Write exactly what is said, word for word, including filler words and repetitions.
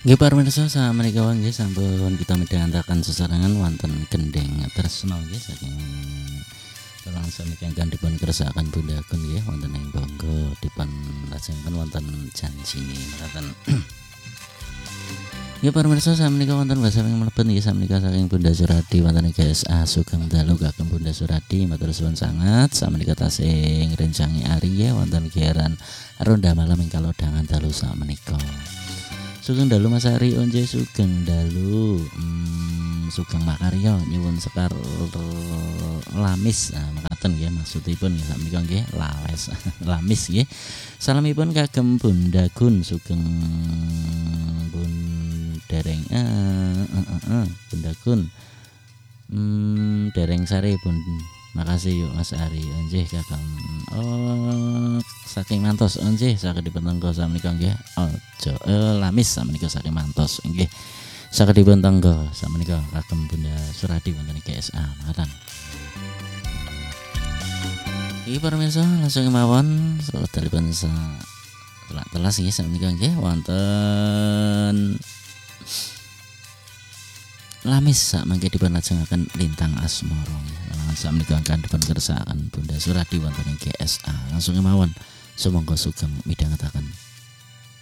Nggih para mirsa sakmenika nggih sampun kita midhangetaken sesarengan wonten gendeng tresna nggih saking kula sampun ingkang dipun kersakaken Bunda Gun nggih wonten ing Bangga dipun lajengaken wonten janjine mekaten. Nggih para mirsa sakmenika wonten basa ing mlebet nggih sakmenika saking Bunda Suradi wonten ing G S A Sugeng Dalu kagem Bunda Suradi matur suwun sanget sakmenika tasih ngrencangi ari nggih wonten giaran ronda malam ing kalodhangan dalu sakmenika. Sugeng Dalu Mas Ari onje Sugeng Dalu hmm, Sugeng Makarya nyuwun sekar lamis nah, mekaten nggih maksudipun nggih sakmenika nggih lawes lamis nggih salamipun kagem Bunda Gun Sugeng Bun dereng eh, eh, eh, eh, Bunda Gun hmm, dereng sare pun makasih yuk Mas Ari onjih kagem oh saking mantos onjih saged dipentenggo sakmenika nggih aja eh, lamis sakmenika saking mantos nggih saged dipentenggo sakmenika kagem Bunda Suradi wonten G S A makaten. Iki para mirsa langsung mawon salebetipun sa telas nggih sakmenika nggih wonten lamis sak mangke dipun lajengaken Lintang Asmara nggih sakmenika kan dipun kersakaken Bunda Suradi wonten ing G S A langsung mawon sumangga sugeng midhangetaken.